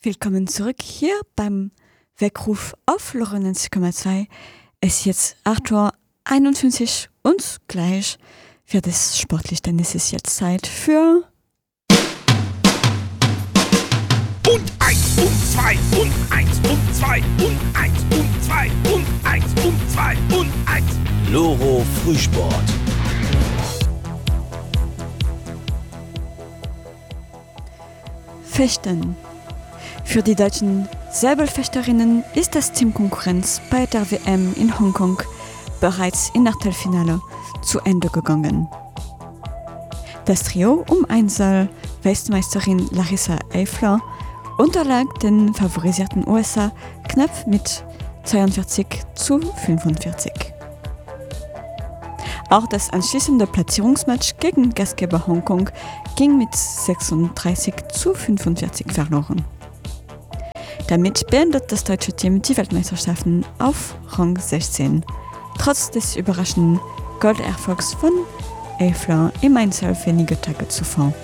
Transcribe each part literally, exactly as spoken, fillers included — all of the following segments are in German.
Willkommen zurück hier beim Weckruf auf Lorenz Komma zwei. Es ist jetzt acht Uhr einundfünfzig und gleich wird es sportlich, denn es ist jetzt Zeit für... Und eins und zwei und eins und zwei und eins und zwei und eins und zwei und eins. Loro Frühsport. Fechten. Für die deutschen Säbelfechterinnen ist das Teamkonkurrenz bei der W M in Hongkong bereits im Achtelfinale zu Ende gegangen. Das Trio um Einzel-Weltmeisterin Larissa Eifler unterlag den favorisierten U S A knapp mit zweiundvierzig zu fünfundvierzig. Auch das anschließende Platzierungsmatch gegen Gastgeber Hongkong ging mit sechsunddreißig zu fünfundvierzig verloren. Damit beendet das deutsche Team die Weltmeisterschaften auf Rang sechzehn, trotz des überraschenden Golderfolgs von Eifler im Einzel wenige Tage zuvor.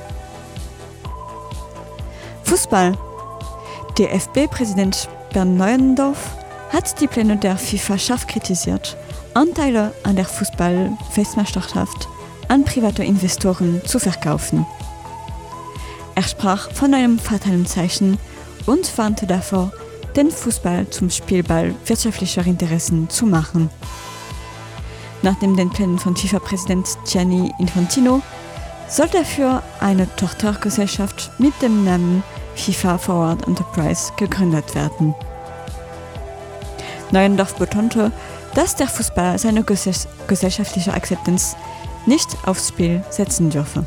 Fußball. D F B-Präsident Bernd Neuendorf hat die Pläne der FIFA scharf kritisiert, Anteile an der Fußball-Weltmeisterschaft an private Investoren zu verkaufen. Er sprach von einem fatalen Zeichen und warnte davor, den Fußball zum Spielball wirtschaftlicher Interessen zu machen. Nachdem den Plänen von FIFA-Präsident Gianni Infantino soll dafür eine Tochtergesellschaft mit dem Namen FIFA Forward Enterprise gegründet werden. Neuendorf betonte, dass der Fußball seine ges- gesellschaftliche Akzeptanz nicht aufs Spiel setzen dürfe.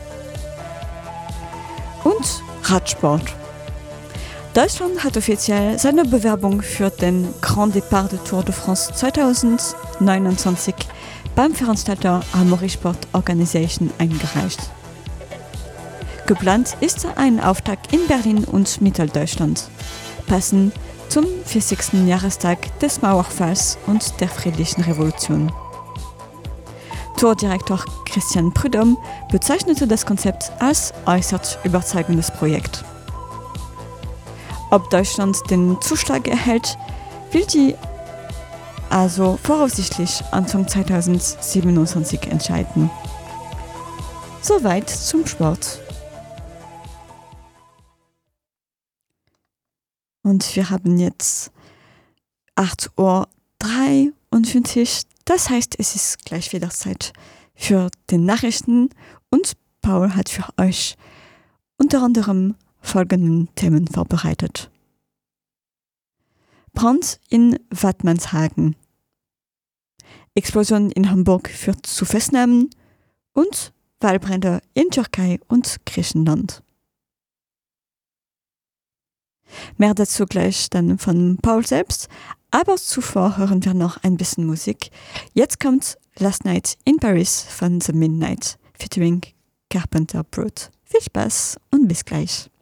Und Radsport. Deutschland hat offiziell seine Bewerbung für den Grand Départ de Tour de France zwanzig neunundzwanzig beim Veranstalter Amaury Sport Organisation eingereicht. Geplant ist ein Auftakt in Berlin und Mitteldeutschland, passend zum vierzigsten Jahrestag des Mauerfalls und der Friedlichen Revolution. Tourdirektor Christian Prudhomme bezeichnete das Konzept als äußerst überzeugendes Projekt. Ob Deutschland den Zuschlag erhält, will die also voraussichtlich Anfang zwanzig siebenundzwanzig entscheiden. Soweit zum Sport. Und wir haben jetzt acht Uhr dreiundfünfzig. Das heißt, es ist gleich wieder Zeit für die Nachrichten. Und Paul hat für euch unter anderem folgenden Themen vorbereitet. Brand in Wattmannshagen. Explosion in Hamburg führt zu Festnahmen und Waldbrände in Türkei und Griechenland. Mehr dazu gleich dann von Paul selbst, aber zuvor hören wir noch ein bisschen Musik. Jetzt kommt Last Night in Paris von The Midnight featuring Carpenter Brut. Viel Spaß und bis gleich.